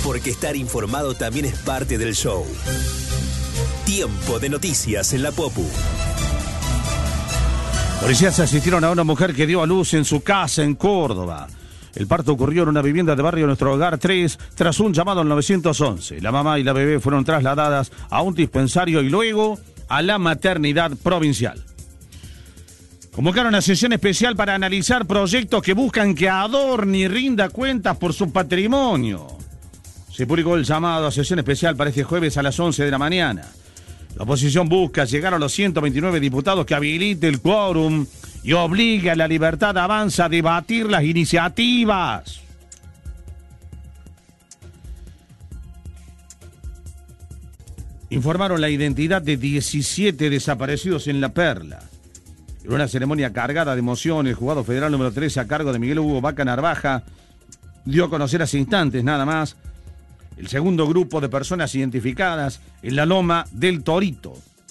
porque estar informado también es parte del show. Tiempo de noticias en la Popu. Policías asistieron a una mujer que dio a luz en su casa en Córdoba. El parto ocurrió en una vivienda de barrio Nuestro Hogar 3 tras un llamado al 911. La mamá y la bebé fueron trasladadas a un dispensario y luego a la maternidad provincial. Convocaron una sesión especial para analizar proyectos que buscan que adorne y rinda cuentas por su patrimonio. Se publicó el llamado a sesión especial para este jueves a las 11 de la mañana. La oposición busca llegar a los 129 diputados que habilite el quórum y obligue a la Libertad Avanza a debatir las iniciativas. Informaron la identidad de 17 desaparecidos en La Perla. En una ceremonia cargada de emoción, el juzgado federal número 13 a cargo de Miguel Hugo Vaca Narvaja dio a conocer hace instantes nada más el segundo grupo de personas identificadas en la Loma del Torito.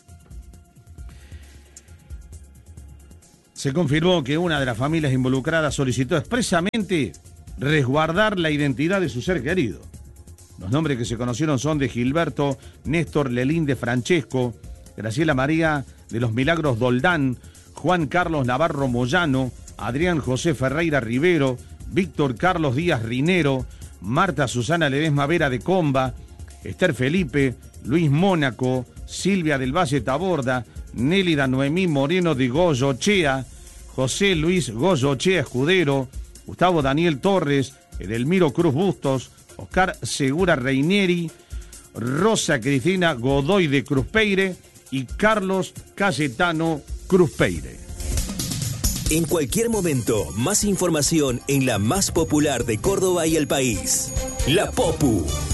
Se confirmó que una de las familias involucradas solicitó expresamente resguardar la identidad de su ser querido. Los nombres que se conocieron son de Gilberto Néstor Lelín de Francesco, Graciela María de los Milagros Doldán, Juan Carlos Navarro Moyano, Adrián José Ferreira Rivero, Víctor Carlos Díaz Rinero, Marta Susana Ledesma Vera de Comba, Esther Felipe, Luis Mónaco, Silvia del Valle Taborda, Nélida Noemí Moreno de Goyochea, José Luis Goyochea Escudero, Gustavo Daniel Torres, Edelmiro Cruz Bustos, Oscar Segura Reinieri, Rosa Cristina Godoy de Cruzpeire y Carlos Cayetano Cruzpeire. En cualquier momento, más información en la más popular de Córdoba y el país. La Popu.